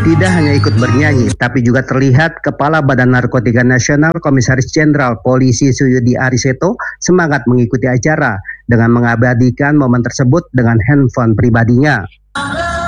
Tidak hanya ikut bernyanyi, tapi juga terlihat Kepala Badan Narkotika Nasional Komisaris Jenderal Polisi Suyudi Ariseto semangat mengikuti acara dengan mengabadikan momen tersebut dengan handphone pribadinya.